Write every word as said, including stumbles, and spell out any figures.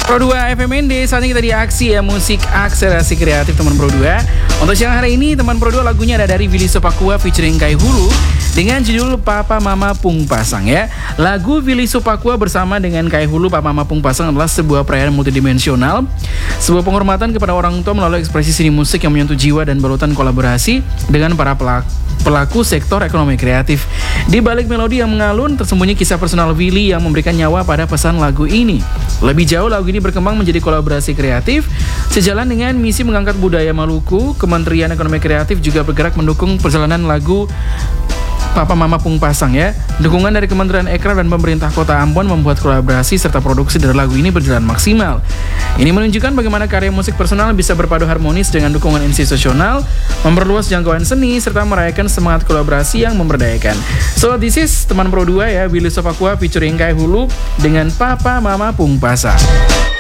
Pro dua F M N D, saatnya kita di aksi ya, musik akselerasi kreatif teman Pro dua. Untuk siang hari ini teman Pro dua lagunya ada dari Willy Sopakua featuring Kai Hulu dengan judul Papa Mama Pung Pasang ya. Lagu Willy Sopakua bersama dengan Kai Hulu Papa Mama Pung Pasang adalah sebuah perayaan multidimensional, sebuah penghormatan kepada orang tua melalui ekspresi seni musik yang menyentuh jiwa dan balutan kolaborasi dengan para pelaku pelaku sektor ekonomi kreatif. Di balik melodi yang mengalun tersembunyi kisah personal Willy yang memberikan nyawa pada pesan lagu ini. Lebih jauh, lagu ini berkembang menjadi kolaborasi kreatif sejalan dengan misi mengangkat budaya Maluku. Kementerian Ekonomi Kreatif juga bergerak mendukung perjalanan lagu Papa Mama Pung Pasang ya. Dukungan dari Kementerian Ekraf dan pemerintah Kota Ambon membuat kolaborasi serta produksi dari lagu ini berjalan maksimal. Ini menunjukkan bagaimana karya musik personal bisa berpadu harmonis dengan dukungan institusional, memperluas jangkauan seni serta merayakan semangat kolaborasi yang memberdayakan. So this is teman Pro dua ya, Willy Sopakua featuring Kai Hulu dengan Papa Mama Pung Pasang.